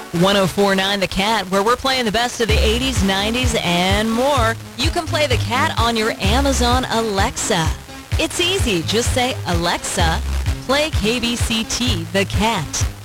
1049 The Cat, where we're playing the best of the 80s, 90s, and more. You can play The Cat on your Amazon Alexa. It's easy. Just say, Alexa, play KBCT The Cat.